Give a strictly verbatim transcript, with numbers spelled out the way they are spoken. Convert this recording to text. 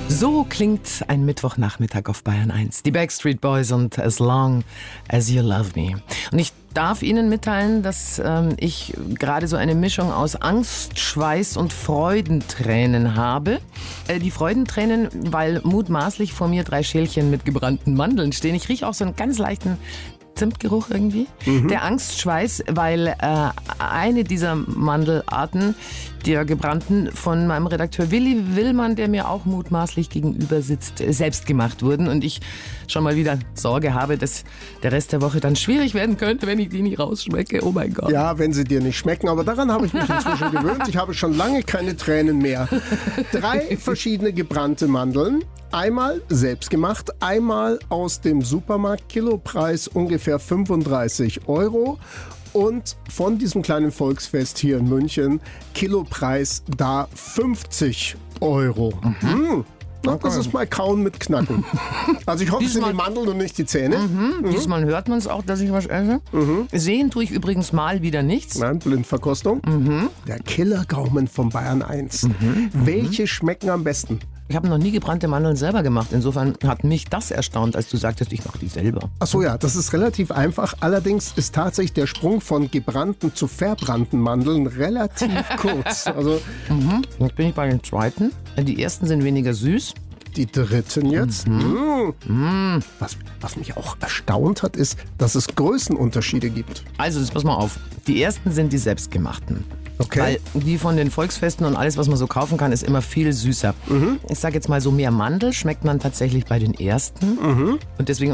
So klingt ein Mittwochnachmittag auf Bayern eins. Die Backstreet Boys und As Long As You Love Me. Und ich darf Ihnen mitteilen, dass ähm, ich gerade so eine Mischung aus Angst, Schweiß und Freudentränen habe. Äh, die Freudentränen, weil mutmaßlich vor mir drei Schälchen mit gebrannten Mandeln stehen. Ich rieche auch so einen ganz leichten Zimtgeruch irgendwie. Mhm. Der Angstschweiß, weil äh, eine dieser Mandelarten, der gebrannten, von meinem Redakteur Willi Willmann, der mir auch mutmaßlich gegenüber sitzt, selbst gemacht wurden. Und ich schon mal wieder Sorge habe, dass der Rest der Woche dann schwierig werden könnte, wenn ich die nicht rausschmecke. Oh mein Gott. Ja, wenn sie dir nicht schmecken. Aber daran habe ich mich inzwischen gewöhnt. Ich habe schon lange keine Tränen mehr. Drei verschiedene gebrannte Mandeln. Einmal selbst gemacht, einmal aus dem Supermarkt, Kilopreis ungefähr fünfunddreißig Euro. Und von diesem kleinen Volksfest hier in München, Kilopreis da fünfzig Euro. Mhm. Hm. Na, das ist mal Kauen mit Knacken. Also ich hoffe, es sind die Mandeln und nicht die Zähne. Mhm. Mhm. Diesmal hört man es auch, dass ich was esse. Mhm. Sehen tue ich übrigens mal wieder nichts. Nein, Blindverkostung. Mhm. Der Killergaumen von Bayern eins. Mhm. Welche schmecken am besten? Ich habe noch nie gebrannte Mandeln selber gemacht. Insofern hat mich das erstaunt, als du sagtest, ich mache die selber. Ach so, ja, das ist relativ einfach. Allerdings ist tatsächlich der Sprung von gebrannten zu verbrannten Mandeln relativ kurz. Also, mhm. Jetzt bin ich bei den zweiten. Die ersten sind weniger süß. Die dritten jetzt. Mhm. Mhm. Was, was mich auch erstaunt hat, ist, dass es Größenunterschiede gibt. Also, jetzt pass mal auf. Die ersten sind die selbstgemachten. Okay. Weil die von den Volksfesten und alles, was man so kaufen kann, ist immer viel süßer. Mhm. Ich sage jetzt mal so, mehr Mandel schmeckt man tatsächlich bei den ersten. Mhm. Und deswegen